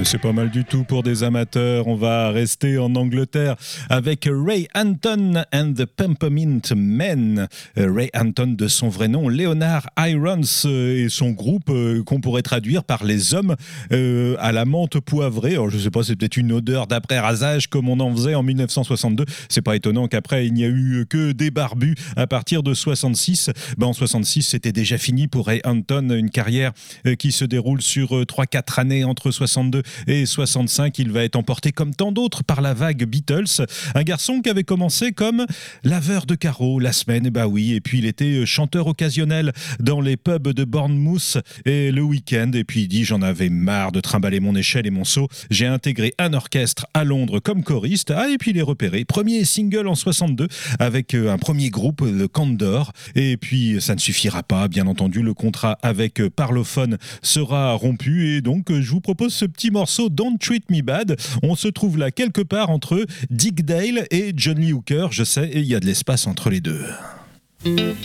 C'est pas mal du tout pour des amateurs. On va rester en Angleterre avec Ray Anton and the Peppermint Men. Ray Anton de son vrai nom, Leonard Irons, et son groupe qu'on pourrait traduire par les hommes à la menthe poivrée. Alors je sais pas, c'est peut-être une odeur d'après rasage comme on en faisait en 1962. C'est pas étonnant qu'après il n'y a eu que des barbus à partir de 66. En 66, c'était déjà fini pour Ray Anton, une carrière qui se déroule sur 3-4 années entre 62 et 65. Il va être emporté comme tant d'autres par la vague Beatles. Un garçon qui avait commencé comme laveur de carreaux la semaine, et puis il était chanteur occasionnel dans les pubs de Bournemouth et le week-end. Et puis il dit: j'en avais marre de trimballer mon échelle et mon seau. J'ai intégré un orchestre à Londres comme choriste. Et puis il est repéré. Premier single en 62 avec un premier groupe, le Candor. Et puis ça ne suffira pas, bien entendu. Le contrat avec Parlophone sera rompu et donc je vous propose ce petit morceau Don't Treat Me Bad. On se trouve là quelque part entre Dick Dale et John Lee Hooker, je sais, et il y a de l'espace entre les deux.